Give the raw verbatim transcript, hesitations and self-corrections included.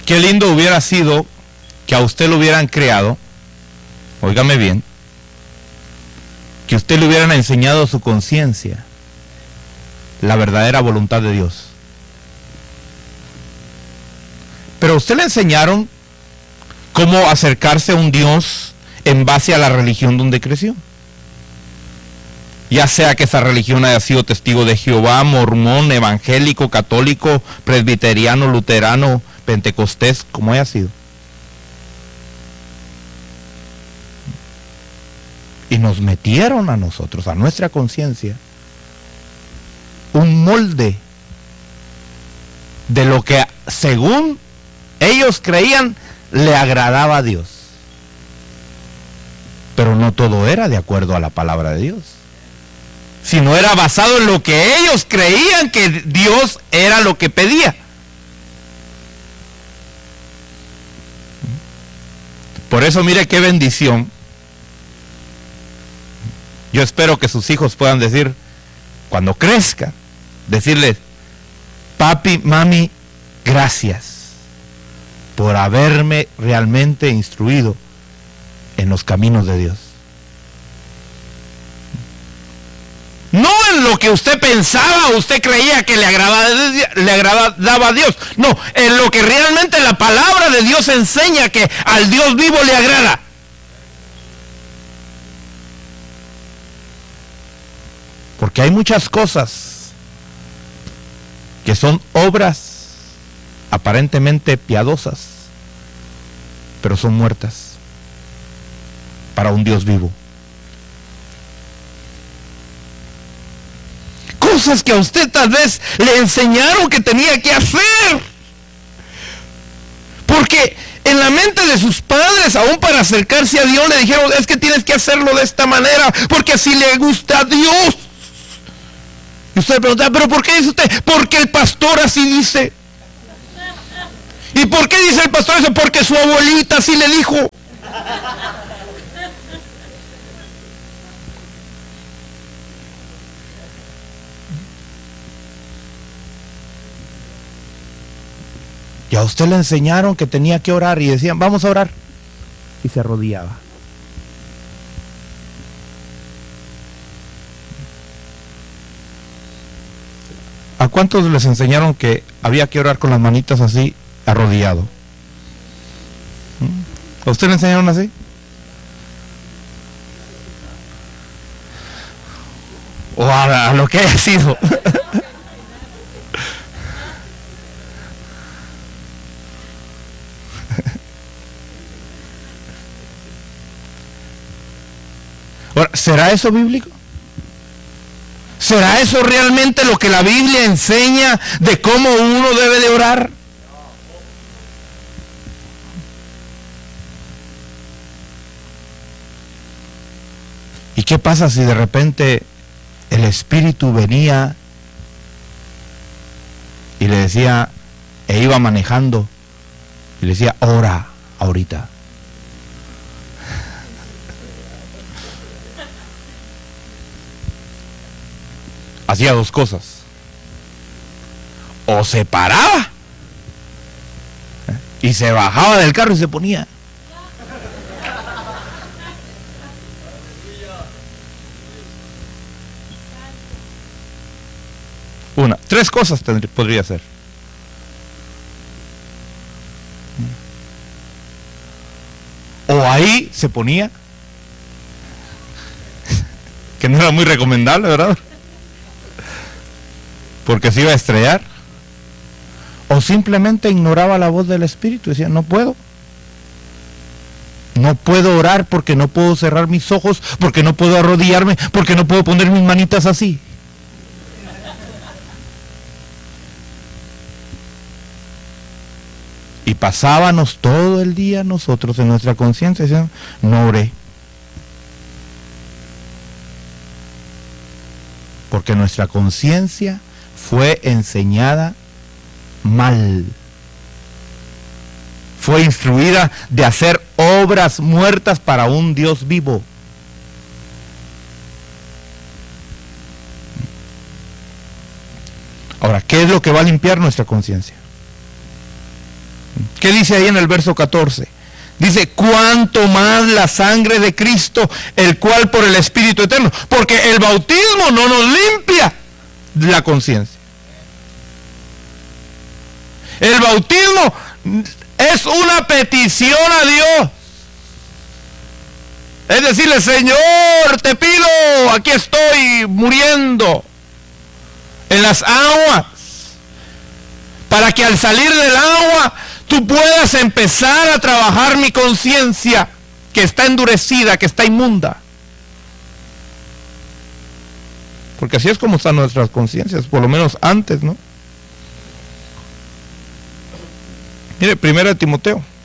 Qué lindo hubiera sido que a usted lo hubieran creado, óigame bien, que usted le hubieran enseñado a su conciencia la verdadera voluntad de Dios. Pero a usted le enseñaron cómo acercarse a un Dios en base a la religión donde creció. Ya sea que esa religión haya sido testigo de Jehová, mormón, evangélico, católico, presbiteriano, luterano, pentecostés, como haya sido. Y nos metieron a nosotros, a nuestra conciencia, un molde de lo que según ellos creían le agradaba a Dios. Pero no todo era de acuerdo a la palabra de Dios, sino era basado en lo que ellos creían que Dios era lo que pedía. Por eso mire qué bendición. Yo espero que sus hijos puedan decir, cuando crezcan, decirles, papi, mami, gracias por haberme realmente instruido en los caminos de Dios. No en lo que usted pensaba o usted creía que le agradaba, le agradaba a Dios. No, en lo que realmente la palabra de Dios enseña que al Dios vivo le agrada. Porque hay muchas cosas que son obras aparentemente piadosas, pero son muertas para un Dios vivo. Cosas que a usted tal vez le enseñaron que tenía que hacer. Porque en la mente de sus padres, aún para acercarse a Dios, le dijeron, es que tienes que hacerlo de esta manera, porque así le gusta a Dios. Y usted pregunta, ¿pero por qué dice usted? Porque el pastor así dice. ¿Y por qué dice el pastor eso? Porque su abuelita así le dijo. Y a usted le enseñaron que tenía que orar y decían, vamos a orar. Y se arrodillaba. ¿A cuántos les enseñaron que había que orar con las manitas así, arrodillado? ¿A usted le enseñaron así? O a, a lo que haya sido. Ahora, ¿será eso bíblico? ¿Será eso realmente lo que la Biblia enseña de cómo uno debe de orar? ¿Y qué pasa si de repente el Espíritu venía y le decía, e iba manejando, y le decía, ora ahorita? Hacía dos cosas: o se paraba y se bajaba del carro y se ponía. Una, tres cosas tendría, podría hacer. O ahí se ponía, que no era muy recomendable, ¿verdad? Porque se iba a estrellar. O simplemente ignoraba la voz del Espíritu y decía, no puedo. No puedo orar porque no puedo cerrar mis ojos, porque no puedo arrodillarme, porque no puedo poner mis manitas así. Y pasábamos todo el día nosotros en nuestra conciencia diciendo, no oré. Porque nuestra conciencia fue enseñada mal. Fue instruida de hacer obras muertas para un Dios vivo. Ahora, ¿qué es lo que va a limpiar nuestra conciencia? ¿Qué dice ahí en el verso catorce? Dice, cuánto más la sangre de Cristo, el cual por el Espíritu Eterno. Porque el bautismo no nos limpia la conciencia. El bautismo es una petición a Dios. Es decirle, Señor, te pido, aquí estoy muriendo en las aguas, para que al salir del agua tú puedas empezar a trabajar mi conciencia, que está endurecida, que está inmunda. Porque así es como están nuestras conciencias, por lo menos antes, ¿no? Mire, primero de Timoteo.